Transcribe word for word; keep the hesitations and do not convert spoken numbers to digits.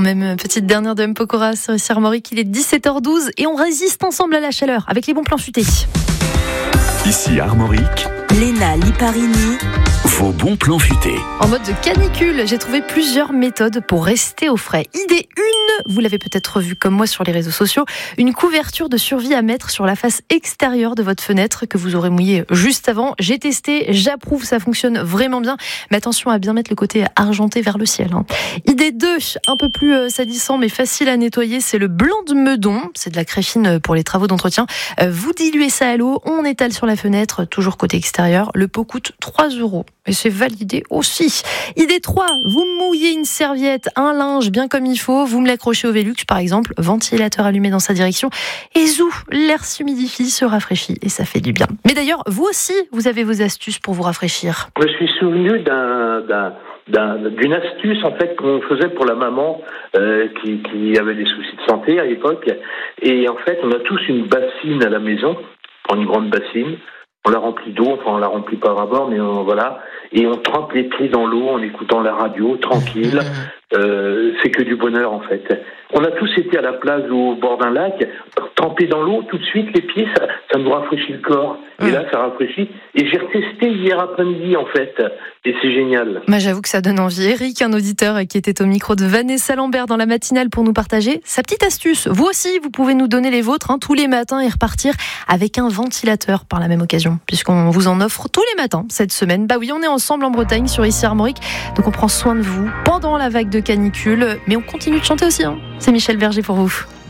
Quand même, petite dernière de M. Pokora sur ici Armorique, il est dix-sept heures douze et on résiste ensemble à la chaleur avec les bons plans futés. Ici Armorique, Léna Liparini, vos bons plans futés. En mode de canicule, j'ai trouvé plusieurs méthodes pour rester au frais. Idée une, vous l'avez peut-être vu comme moi sur les réseaux sociaux, une couverture de survie à mettre sur la face extérieure de votre fenêtre que vous aurez mouillée juste avant. J'ai testé, j'approuve, ça fonctionne vraiment bien. Mais attention à bien mettre le côté argenté vers le ciel. Hein. Idée deux, un peu plus euh, salissant mais facile à nettoyer, c'est le blanc de meudon. C'est de la créfine pour les travaux d'entretien. Euh, vous diluez ça à l'eau, on étale sur la fenêtre, toujours côté extérieur. Le pot coûte trois euros. Et c'est validé aussi. Idée trois, vous mouillez une serviette, un linge bien comme il faut, vous me l'accrochez au Velux par exemple, ventilateur allumé dans sa direction, et zou, l'air s'humidifie, se rafraîchit et ça fait du bien. Mais d'ailleurs, vous aussi, vous avez vos astuces pour vous rafraîchir. Je me suis souvenu d'un, d'un, d'un, d'une astuce en fait qu'on faisait pour la maman euh, qui, qui avait des soucis de santé à l'époque. Et en fait, on a tous une bassine à la maison, une grande bassine. On la remplit d'eau, enfin on la remplit pas à bord, mais on, voilà, et on trempe les pieds dans l'eau en écoutant la radio, tranquille. Euh, c'est que du bonheur en fait. On a tous été à la plage ou au bord d'un lac, tremper dans l'eau, tout de suite les pieds, ça, ça nous rafraîchit le corps. Et là, ça rafraîchit. Et j'ai retesté hier après-midi en fait, et c'est génial. Moi, j'avoue que ça donne envie. Eric, un auditeur qui était au micro de Vanessa Lambert dans la matinale pour nous partager sa petite astuce. Vous aussi, vous pouvez nous donner les vôtres hein, tous les matins et repartir avec un ventilateur par la même occasion, puisqu'on vous en offre tous les matins cette semaine. Bah oui, on est ensemble en Bretagne sur ici Armorique, donc on prend soin de vous pendant la vague de canicule, mais on continue de chanter aussi. Hein. C'est Michel Berger pour vous.